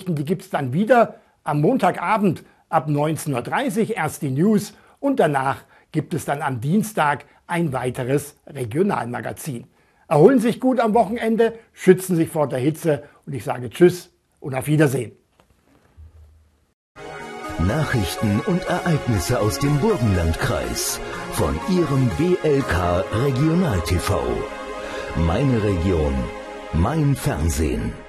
Nachrichten, die gibt es dann wieder am Montagabend ab 19:30 Uhr erst die News und danach gibt es dann am Dienstag ein weiteres Regionalmagazin. Erholen Sie sich gut am Wochenende, schützen sich vor der Hitze und ich sage Tschüss und auf Wiedersehen. Nachrichten und Ereignisse aus dem Burgenlandkreis von Ihrem BLK Regional TV. Meine Region, mein Fernsehen.